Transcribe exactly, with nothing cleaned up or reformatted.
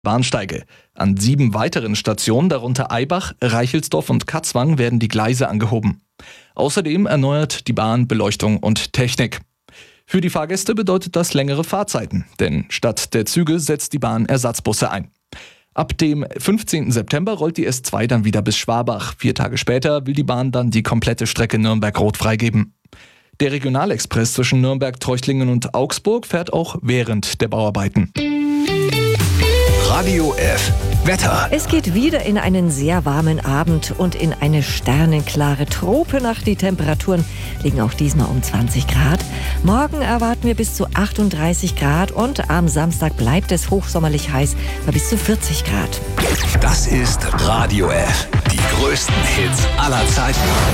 Bahnsteige. An sieben weiteren Stationen, darunter Eibach, Reichelsdorf und Katzwang, werden die Gleise angehoben. Außerdem erneuert die Bahn Beleuchtung und Technik. Für die Fahrgäste bedeutet das längere Fahrzeiten, denn statt der Züge setzt die Bahn Ersatzbusse ein. Ab dem fünfzehnten September rollt die S zwei dann wieder bis Schwabach. Vier Tage später will die Bahn dann die komplette Strecke Nürnberg-Roth freigeben. Der Regionalexpress zwischen Nürnberg, Treuchtlingen und Augsburg fährt auch während der Bauarbeiten. Radio F. Wetter. Es geht wieder in einen sehr warmen Abend und in eine sternenklare Tropennacht. Die Temperaturen liegen auch diesmal um zwanzig Grad. Morgen erwarten wir bis zu achtunddreißig Grad und am Samstag bleibt es hochsommerlich heiß bei bis zu vierzig Grad. Das ist Radio F. Die größten Hits aller Zeiten.